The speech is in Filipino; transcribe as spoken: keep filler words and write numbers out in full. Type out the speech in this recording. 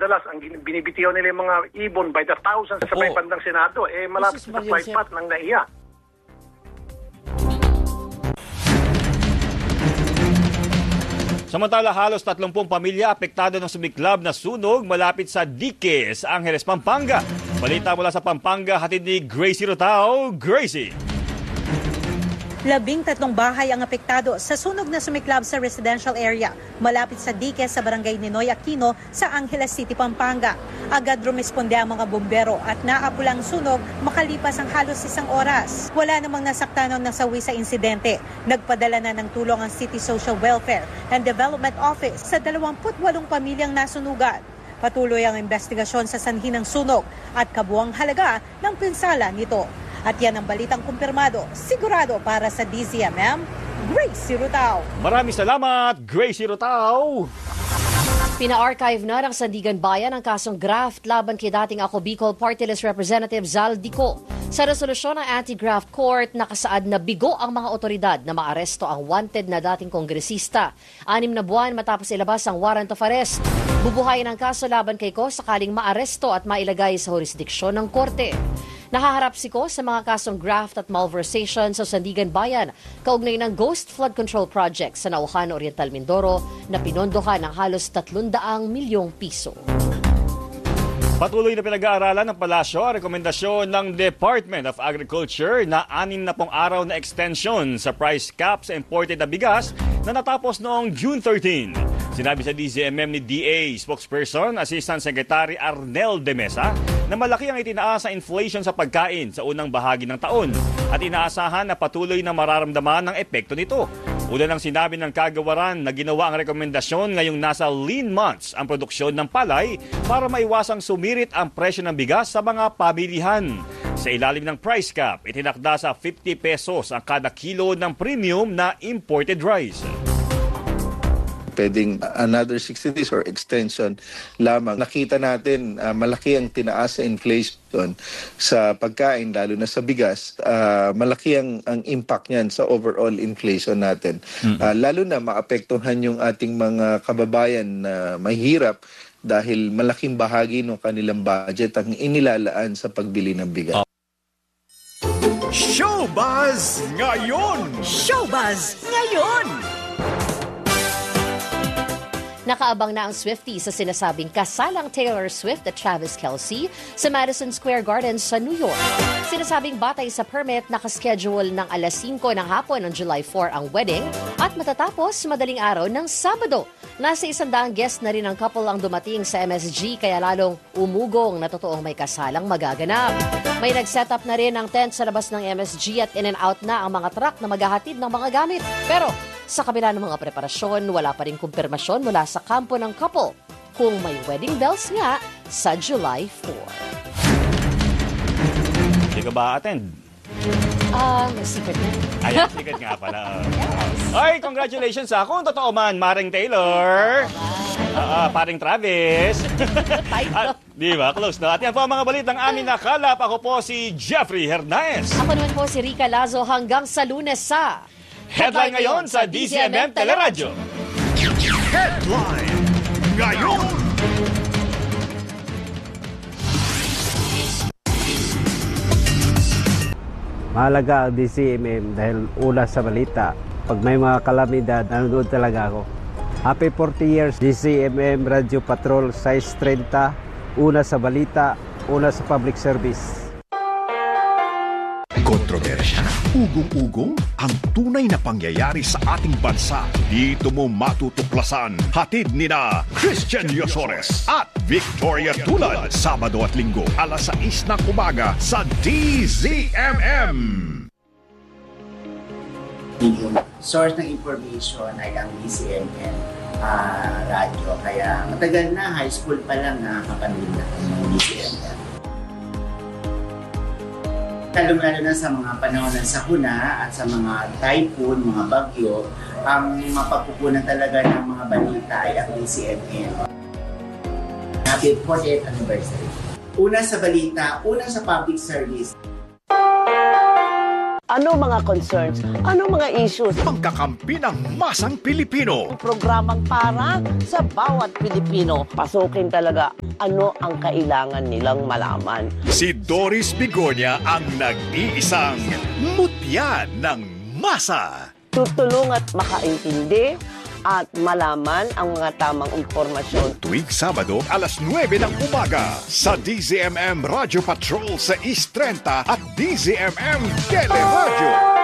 madalas ang binibitiyo nila yung mga ibon by the thousands sa may bandang Senado, eh malapit sa flight path ng naiya. Samantala, halos tatlumpung pamilya apektado ng sumiklab na sunog malapit sa Dique sa Angeles, Pampanga. Balita mula sa Pampanga, hatid ni Gracie Rotao. Gracie! Labing tatlong bahay ang apektado sa sunog na sumiklab sa residential area malapit sa Dique sa barangay Ninoy Aquino sa Angeles City, Pampanga. Agad rumisponde ang mga bumbero at naapulang sunog makalipas ang halos isang oras. Wala namang nasaktan o nasawi sa insidente. Nagpadala na ng tulong ang City Social Welfare and Development Office sa dalawampu't walong pamilyang nasunugan. Patuloy ang investigasyon sa sanhi ng sunog at kabuang halaga ng pinsala nito. At yan ang balitang kumpirmado, sigurado para sa D Z M M, Gracie Rotao. Maraming salamat, Gracie Rotao. Pina-archive na ng Sandigan Bayan ang kasong graft laban kay dating Ako Bicol Party List Representative Zal Dico. Sa resolusyon ng Anti-Graft Court, nakasaad na bigo ang mga otoridad na maaresto ang wanted na dating kongresista. Anim na buwan matapos ilabas ang warrant of arrest. Bubuhayin ang kaso laban kay Ko sakaling maaresto at mailagay sa jurisdiksyon ng korte. Nahaharap si Ko sa mga kasong graft at malversation sa Sandigan Bayan, kaugnay ng Ghost Flood Control Project sa Nauhan, Oriental Mindoro na pinondohan ng halos tatlong daang milyong piso. Patuloy na pinag-aaralan ng palasyo ang rekomendasyon ng Department of Agriculture na anim na pong araw na extension sa price cap sa imported na bigas na natapos noong June thirteenth. Sinabi sa D Z M M ni D A spokesperson, Assistant Secretary Arnel de Mesa, na malaki ang itinaas sa inflation sa pagkain sa unang bahagi ng taon at inaasahan na patuloy na mararamdaman ang epekto nito. Una nang sinabi ng kagawaran na ginawa ang rekomendasyon ngayong nasa lean months ang produksyon ng palay para maiwasang sumirit ang presyo ng bigas sa mga pabilihan. Sa ilalim ng price cap, itinakda sa fifty pesos ang kada kilo ng premium na imported rice. Pwedeng another sixty days or extension lamang. Nakita natin uh, malaki ang tinaas sa inflation sa pagkain, lalo na sa bigas. Uh, malaki ang, ang impact niyan sa overall inflation natin. Mm-hmm. Uh, lalo na maapektuhan yung ating mga kababayan na mahirap dahil malaking bahagi ng kanilang budget ang inilalaan sa pagbili ng bigas. Oh. Showbuzz ngayon! Showbuzz ngayon! Nakaabang na ang Swiftie sa sinasabing kasalang Taylor Swift at Travis Kelce sa Madison Square Garden sa New York. Sinasabing batay sa permit, nakaschedule ng alas singko ng hapon ng July fourth ang wedding at matatapos madaling araw ng Sabado. Nasa isandaang guest na rin ang couple ang dumating sa M S G kaya lalong umugong na totoong may kasalang magaganap. May nag-set up na rin ang tent sa labas ng M S G at in and out na ang mga truck na maghahatid ng mga gamit. Pero sa kabila ng mga preparasyon, wala pa rin kumpirmasyon mula sa kampo ng couple kung may wedding bells nga sa July fourth. Hindi ka ba attend? Ah, uh, secret na. Ay, secret nga pala. Yes. Ay, congratulations sa kung totoo man, Maring Taylor. Uh, uh, paring Travis. At, di ba? Close na. At yan po ang mga balitang amin nakalap. Ako po si Jeffrey Hernandez. Ako naman po si Rica Lazo hanggang sa Lunes sa Headline ngayon sa D Z M M Teleradyo. Headline ngayon. Mahalaga ang D Z M M dahil una sa balita. Pag may mga kalamidad, nanonood talaga ako. Happy forty years D Z M M Radio Patrol Size thirty. Una sa balita, una sa public service. Kontrobersya, ugong-ugong, ang tunay na pangyayari sa ating bansa. Dito mo matutuklasan. Hatid ni na Christian Yosores at Victoria Tulad. Sabado at Linggo, alas sais ng umaga sa D Z M M. Yung source ng information ay ang D Z M M uh, radio. Kaya matagal na, high school pa lang nakakapanood na ng D Z M M. Lalo-lalo na sa mga panahon ng sakuna at sa mga typhoon, mga bagyo, ang mapagkukunan talaga ng mga balita ay ang D Z M M. Happy fortieth anniversary. Una sa balita, una sa public service. Ano mga concerns? Ano mga issues? Pangkakampi ng masang Pilipino. Programang para sa bawat Pilipino. Pasukin talaga ano ang kailangan nilang malaman. Si Doris Bigonia ang nag-iisang mutya ng masa. Tutulong at makaintindi at malaman ang mga tamang impormasyon. Tuwing Sabado, alas nuwebe ng umaga sa D Z M M Radio Patrol sa East thirty at D Z M M Teleradio.